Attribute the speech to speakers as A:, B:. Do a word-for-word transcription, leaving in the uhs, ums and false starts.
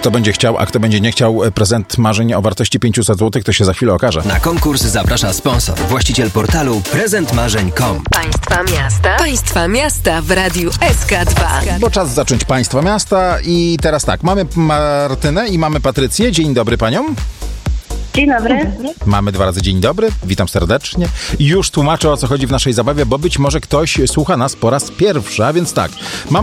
A: Kto będzie chciał, a kto będzie nie chciał prezent marzeń o wartości pięćset złotych, to się za chwilę okaże.
B: Na konkurs zaprasza sponsor, właściciel portalu prezent marzeń kropka com.
C: Państwa miasta. Państwa miasta w Radiu S K dwa.
A: Bo czas zacząć Państwa miasta i teraz tak, mamy Martynę i mamy Patrycję. Dzień dobry paniom.
D: Dzień dobry.
A: Mamy dwa razy dzień dobry, witam serdecznie. Już tłumaczę, o co chodzi w naszej zabawie, bo być może ktoś słucha nas po raz pierwszy, a więc tak. Mam